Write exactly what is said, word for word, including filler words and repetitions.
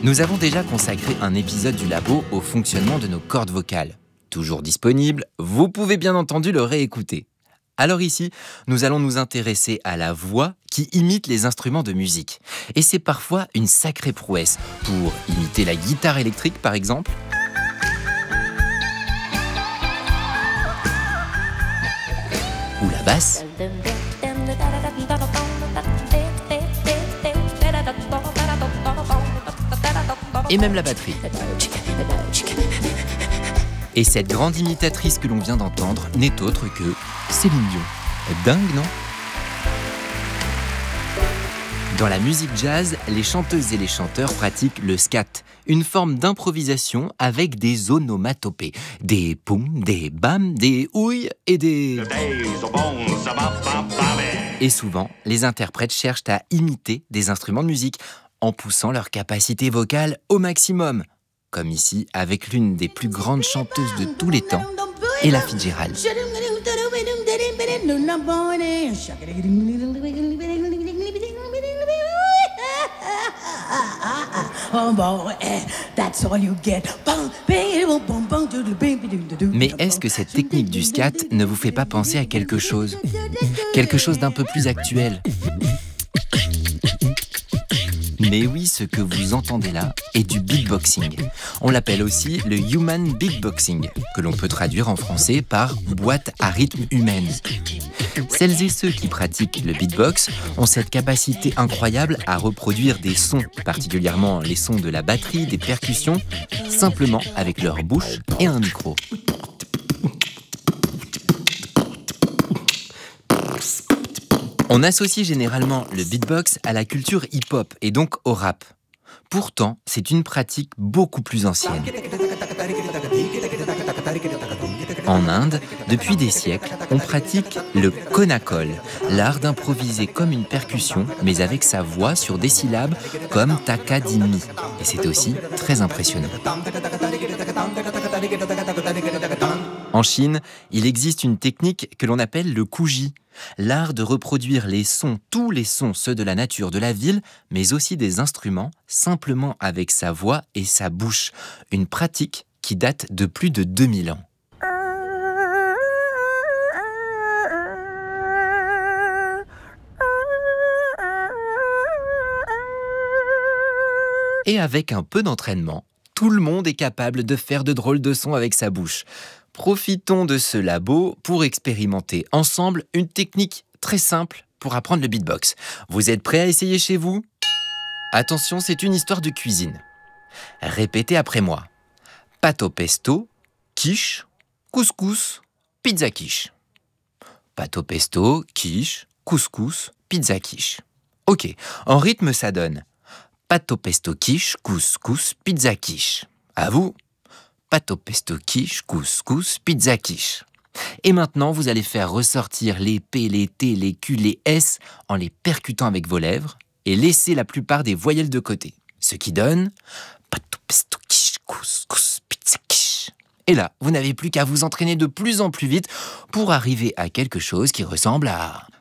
Nous avons déjà consacré un épisode du labo au fonctionnement de nos cordes vocales. Toujours disponible, vous pouvez bien entendu le réécouter. Alors ici, nous allons nous intéresser à la voix qui imite les instruments de musique. Et c'est parfois une sacrée prouesse pour imiter la guitare électrique par exemple. Ou la basse. Et même la batterie. Et cette grande imitatrice que l'on vient d'entendre n'est autre que Céline Dion. Dingue, non ? Dans la musique jazz, les chanteuses et les chanteurs pratiquent le scat, une forme d'improvisation avec des onomatopées. Des poum, des bam, des ouilles et des... Et souvent, les interprètes cherchent à imiter des instruments de musique en poussant leur capacité vocale au maximum. Comme ici avec l'une des plus grandes chanteuses de tous les temps, Ella Fitzgerald. Mais est-ce que cette technique du scat ne vous fait pas penser à quelque chose ? Quelque chose d'un peu plus actuel ? Mais oui, ce que vous entendez là est du beatboxing. On l'appelle aussi le human beatboxing, que l'on peut traduire en français par boîte à rythme humaine. Celles et ceux qui pratiquent le beatbox ont cette capacité incroyable à reproduire des sons, particulièrement les sons de la batterie, des percussions, simplement avec leur bouche et un micro. On associe généralement le beatbox à la culture hip-hop et donc au rap. Pourtant, c'est une pratique beaucoup plus ancienne. En Inde, depuis des siècles, on pratique le konakol, l'art d'improviser comme une percussion, mais avec sa voix sur des syllabes comme takadimi. Et c'est aussi très impressionnant. En Chine, il existe une technique que l'on appelle le kuji, l'art de reproduire les sons, tous les sons, ceux de la nature, de la ville, mais aussi des instruments, simplement avec sa voix et sa bouche. Une pratique qui date de plus de deux mille ans. Et avec un peu d'entraînement, tout le monde est capable de faire de drôles de sons avec sa bouche. Profitons de ce labo pour expérimenter ensemble une technique très simple pour apprendre le beatbox. Vous êtes prêts à essayer chez vous ? Attention, c'est une histoire de cuisine. Répétez après moi. Pâte au pesto, quiche, couscous, pizza quiche. Pâte au pesto, quiche, couscous, pizza quiche. Ok, en rythme ça donne pâte au pesto, quiche, couscous, pizza quiche. À vous. Pâte au pesto, quiche, couscous, pizza quiche. Et maintenant, vous allez faire ressortir les P, les T, les Q, les S en les percutant avec vos lèvres et laisser la plupart des voyelles de côté. Ce qui donne pâte au pesto, quiche, couscous, pizza quiche. Et là, vous n'avez plus qu'à vous entraîner de plus en plus vite pour arriver à quelque chose qui ressemble à...